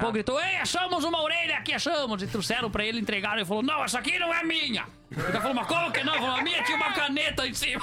pouco gritou: ei, achamos uma orelha aqui, achamos! E trouxeram pra ele, entregaram e falou: não, essa aqui não é minha! O cara falou: mas como que não? Falou: a minha tinha uma caneta em cima.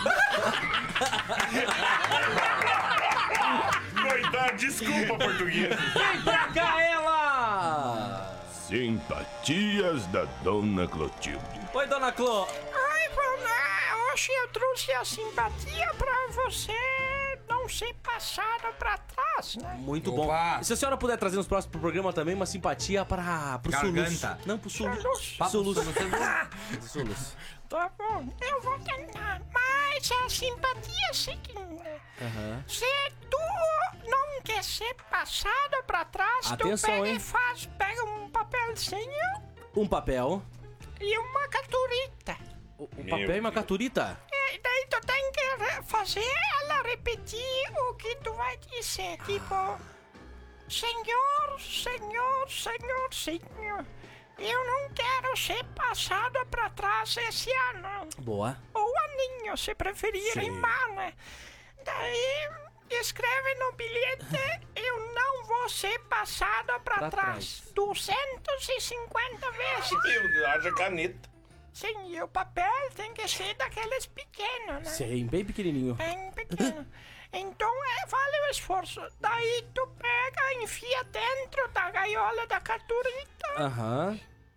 Coitado, desculpa, português. Vem pra cá, ela! Simpatias da Dona Clotilde. Oi, Dona Clô. Ai, hoje eu trouxe a simpatia pra você não ser passado pra trás, né? Muito bom. Opa. E se a senhora puder trazer nos próximos programas também uma simpatia pro Garganta. soluço. Não, pro soluço. Soluço. Soluço. Tá bom, eu vou tentar. Mas a simpatia é a seguinte: se tu não quer ser passado pra trás, Atenção, tu pega hein? e pega um papelzinho Um papel. e uma caturita. Um papel e uma caturita. E daí tu tem que fazer ela repetir o que tu vai dizer. Tipo, Senhor, Senhor, Senhor, Senhor, eu não quero ser passado pra trás esse ano. Boa. Ou aninho, se preferir, Sim. rimar, né? Daí escreve no bilhete: eu não vou ser passado pra trás. 250 vezes. Haja caneta. Sim, e o papel tem que ser daqueles pequenos, né? Sim, bem pequenininho. Bem pequeno. Então vale o esforço. Daí tu pega, enfia dentro da gaiola da caturita Aham.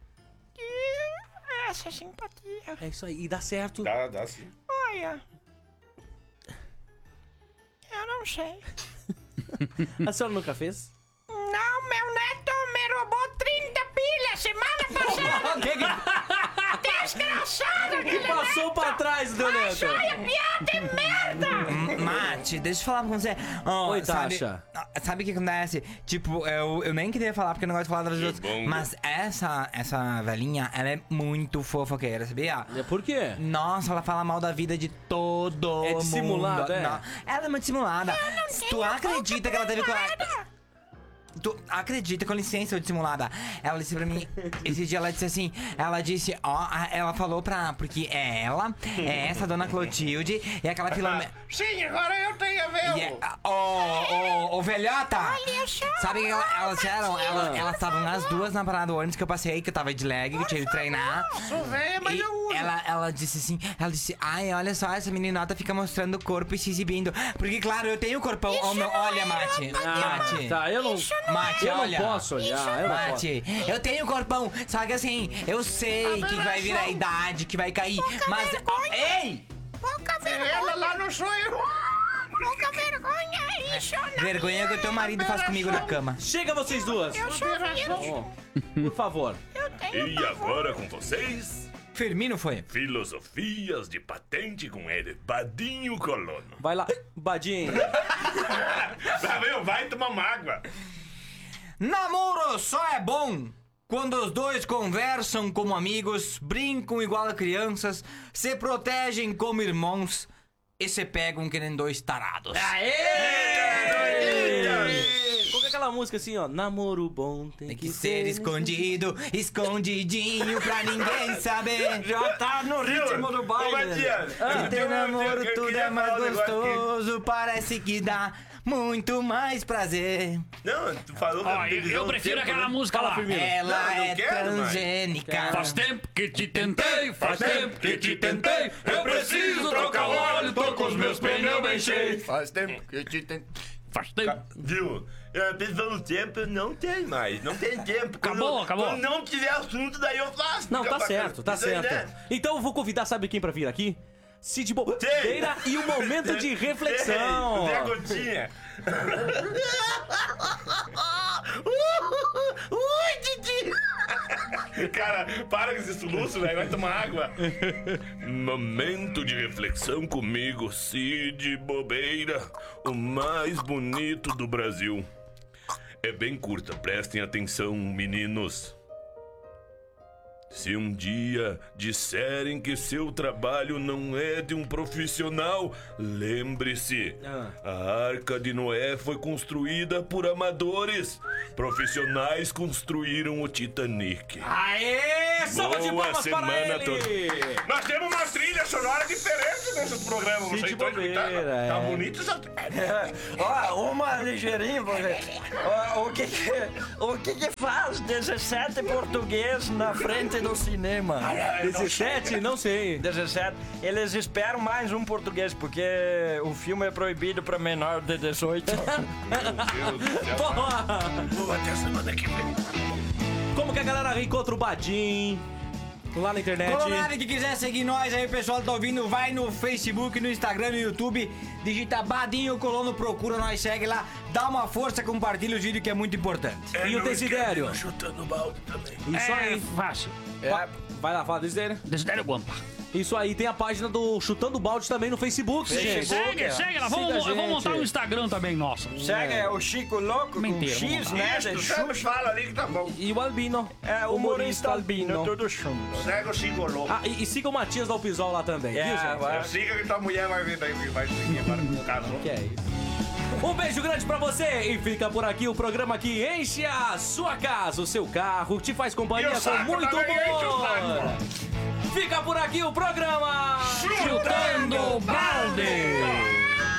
e essa simpatia. É isso aí. E dá certo. Dá sim. Olha, eu não sei. A senhora nunca fez? Não, meu neto me roubou 30 pilhas semana passada. Desgraçado, Que passou pra trás, Deu Neto? olha, piada é merda. Mate, deixa eu falar com você. Ó, Oi, sabe, Tasha. sabe o que acontece? Tipo, eu nem queria falar porque eu não gosto de falar das outras. bom. Mas essa velhinha, ela é muito fofoqueira, sabia? Por quê? Nossa, ela fala mal da vida de todo mundo. É dissimulada, é? Não, ela é muito dissimulada. Tu acredita que ela teve coragem? Tu acredita, com licença, ô dissimulada. Ela disse pra mim, esse dia ela disse assim, ela disse, ó, ela falou porque é ela, é essa dona Clotilde, e aquela Filomena. Sim, agora eu tenho a ver. Ô, velhota! Olha só. Sabe o que elas eram? Elas estavam as duas na parada do ônibus que eu passei, que eu tava de lag, que eu tinha que treinar. Sou velha, mas E eu uso. ela disse assim, ai, olha só, essa meninota fica mostrando o corpo e se exibindo. Porque, claro, eu tenho corpão. Olha, Mate. Mate. Tá, eu não. Mate, Eu olha. não posso olhar, eu não posso. Mate, eu tenho corpão. Só que assim, eu sei que vai vir a idade, que vai cair. Mas. Ei! Pouca vergonha. Ela lá no sonho. Pouca vergonha, isso não. Vergonha que o teu marido faz comigo na cama. Chega vocês duas. Eu sou virgem. Ó, por favor. Eu tenho E agora com vocês, Firmino foi. filosofias de patente com ele, Badinho Colono. Vai lá, Badinho. Vai tomar uma água. Namoro só é bom quando os dois conversam como amigos, brincam igual a crianças, se protegem como irmãos e se pegam que nem dois tarados. Qual que é aquela música assim, ó? Namoro bom Tem que ser escondido, escondidinho pra ninguém saber. Já tá no ritmo do baile. Se ter namoro tudo é mais gostoso, parece que dá muito mais prazer. Não, tu falou Ó, da televisão eu prefiro tempo, aquela né? música lá. Ela Não, não é quero mais. transgênica. Faz tempo que te tentei, faz tempo que te tentei. Eu preciso trocar o óleo, tô com os meus pneus bem cheios. Faz tempo que eu te tentei. Faz tempo. Viu? Pensando no tempo, não tem mais. Não tem tempo. Acabou. Quando não tiver assunto, daí eu faço. Não, Fica tá bacana. certo, tá Isso aí, certo. né? Então eu vou convidar, sabe quem pra vir aqui? Cid Bobeira e o momento de reflexão. Zé Gotinha. Ui, Didi. Cara, para com esse soluço, velho. Vai tomar água. Momento de reflexão comigo, Cid Bobeira, o mais bonito do Brasil. É bem curta, prestem atenção, meninos. Se um dia disserem que seu trabalho não é de um profissional, lembre-se, a Arca de Noé foi construída por amadores. Profissionais construíram o Titanic. Aê! Aê, salva de Boa palmas para semana a ele! Nós temos uma trilha sonora diferente nesses programas. Cid Vocês estão Bobeira, escutando? é. Tá bonito essa... Ó, uma ligeirinha, porque o que faz 17 português na frente do cinema? 17? Não sei. 17. Eles esperam mais um português, porque o filme é proibido pra menor de 18. Meu Deus do céu. Porra! Até semana que vem. Como que a galera encontra o Badim lá na internet? Colorado que quiser seguir nós aí, o pessoal que tá ouvindo, vai no Facebook, no Instagram, no YouTube, digita Badinho Colono, procura, nós segue lá, dá uma força, compartilha o vídeo que é muito importante. E o Desidério? Chutando balde também. Isso aí. Fácil. Vai lá, fala, Desidério. Desidério Guampa. Isso aí, tem a página do Chutando Balde também no Facebook, gente. Segue lá. Siga a Vamos gente. montar um Instagram também, nosso. Segue o Chico Louco Mentira, com X, né? de Isso, sempre chute. fala ali que tá bom. E o Albino. É, o humorista albino, tudo chumbo. Segue o Chico Louco. Ah, e siga o Matias da Alpisol lá também, viu, gente? vai. Siga que tua mulher vai vir daí, vai seguir agora com o casal. Que é isso. Um beijo grande pra você e fica por aqui o programa que enche a sua casa, o seu carro, te faz companhia E o com saco muito também enche o humor. saco. Fica por aqui o programa Chutando Balde.